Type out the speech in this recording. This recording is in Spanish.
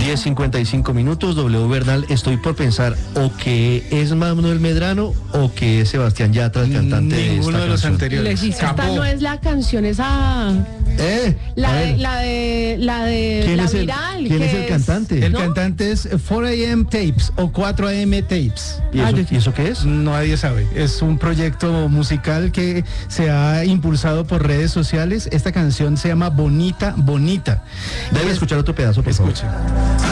10:55, W Bernal, estoy por pensar o que es Manuel Medrano o que es Sebastián Yatra, el cantante de esta Ninguno de los canción. anteriores. Esta no es la canción esa... La de ¿Quién la es el, viral. ¿quién que es el cantante? El ¿no? cantante es 4am Tapes o 4am Tapes. ¿Y eso qué es? Nadie sabe. Es un proyecto musical que se ha impulsado por redes sociales. Esta canción se llama Bonita, Bonita. Debe escuchar otro pedazo, por favor. Escuchen.